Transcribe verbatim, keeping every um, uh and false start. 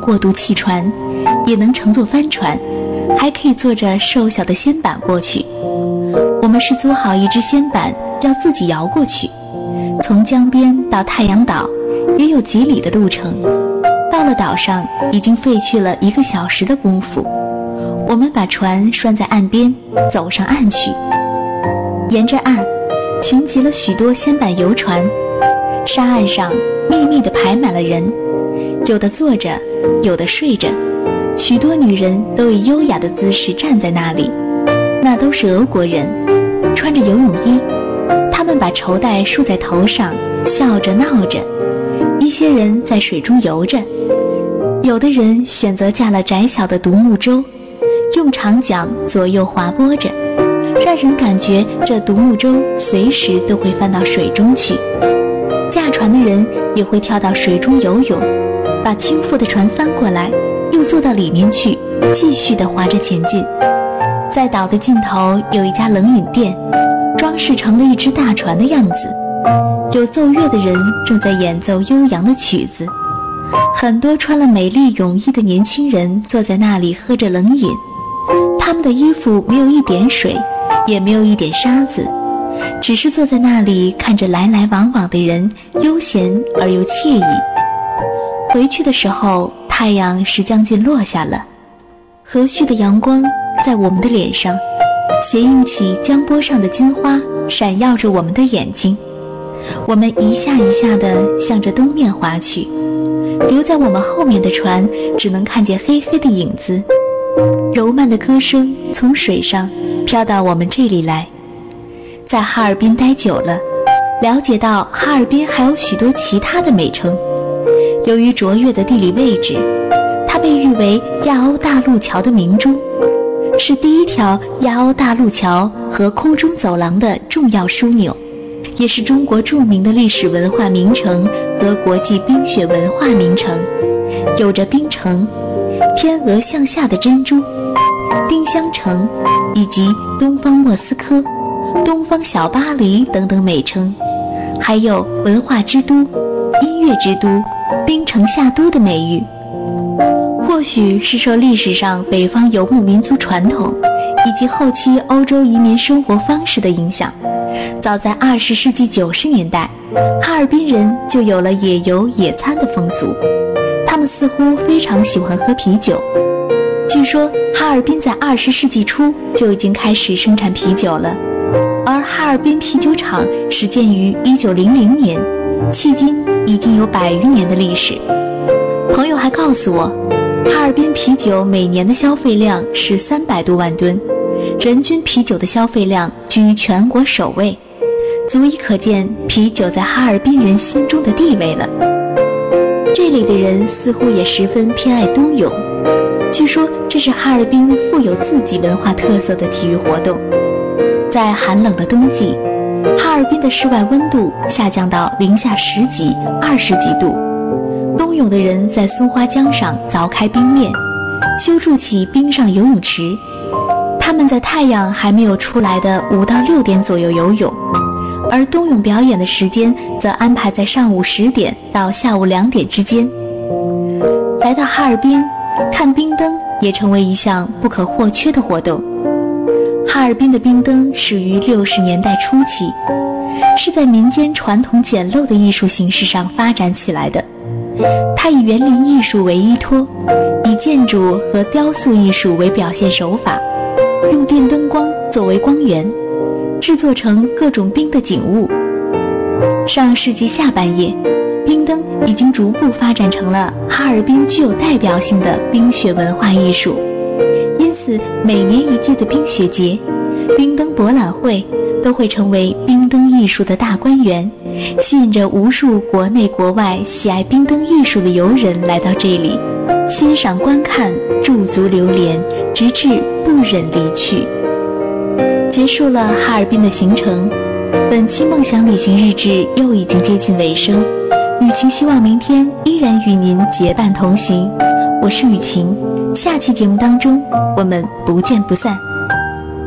过渡汽船，也能乘坐帆船，还可以坐着瘦小的舷板过去。我们是租好一只舷板，要自己摇过去。从江边到太阳岛也有几里的路程，到了岛上已经费去了一个小时的功夫。我们把船拴在岸边，走上岸去。沿着岸群集了许多舷板游船，沙岸上密密地排满了人，有的坐着，有的睡着，许多女人都以优雅的姿势站在那里。那都是俄国人，穿着游泳衣，他们把绸带束在头上，笑着闹着。一些人在水中游着，有的人选择架了窄小的独木舟，用长桨左右划拨着，让人感觉这独木舟随时都会翻到水中去。驾船的人也会跳到水中游泳，把倾覆的船翻过来，又坐到里面去，继续地划着前进。在岛的尽头有一家冷饮店，装饰成了一只大船的样子，有奏乐的人正在演奏悠扬的曲子，很多穿了美丽泳衣的年轻人坐在那里喝着冷饮，他们的衣服没有一点水，也没有一点沙子，只是坐在那里看着来来往往的人，悠闲而又惬意。回去的时候，太阳是将近落下了，和煦的阳光在我们的脸上斜映起江波上的金花，闪耀着我们的眼睛。我们一下一下地向着东面划去，留在我们后面的船只能看见黑黑的影子。柔曼的歌声从水上飘到我们这里来。在哈尔滨待久了，了解到哈尔滨还有许多其他的美称。由于卓越的地理位置，它被誉为亚欧大陆桥的明珠，是第一条亚欧大陆桥和空中走廊的重要枢纽，也是中国著名的历史文化名城和国际冰雪文化名城，有着冰城、天鹅向下的珍珠、丁香城以及东方莫斯科、东方小巴黎等等美称，还有文化之都、音乐之都、冰城夏都的美誉。或许是受历史上北方游牧民族传统以及后期欧洲移民生活方式的影响，早在二十世纪九十年代，哈尔滨人就有了野游野餐的风俗。他们似乎非常喜欢喝啤酒。据说哈尔滨在二十世纪初就已经开始生产啤酒了，而哈尔滨啤酒厂始建于一九零零年，迄今已经有百余年的历史。朋友还告诉我，哈尔滨啤酒每年的消费量是三百多万吨，人均啤酒的消费量居于全国首位，足以可见啤酒在哈尔滨人心中的地位了。这里的人似乎也十分偏爱冬泳，据说这是哈尔滨富有自己文化特色的体育活动。在寒冷的冬季，哈尔滨的室外温度下降到零下十几、二十几度，冬泳的人在松花江上凿开冰面，修筑起冰上游泳池。他们在太阳还没有出来的五到六点左右游泳，而冬泳表演的时间则安排在上午十点到下午两点之间。来到哈尔滨，看冰灯也成为一项不可或缺的活动。哈尔滨的冰灯始于六十年代初期，是在民间传统简陋的艺术形式上发展起来的。它以园林艺术为依托，以建筑和雕塑艺术为表现手法，用电灯光作为光源，制作成各种冰的景物。上世纪下半叶，冰灯已经逐步发展成了哈尔滨具有代表性的冰雪文化艺术。因此每年一届的冰雪节、冰灯博览会都会成为冰灯艺术的大观园，吸引着无数国内国外喜爱冰灯艺术的游人来到这里欣赏观看，驻足流连，直至不忍离去。结束了哈尔滨的行程，本期梦想旅行日志又已经接近尾声，雨晴希望明天依然与您结伴同行。我是雨晴，下期节目当中我们不见不散。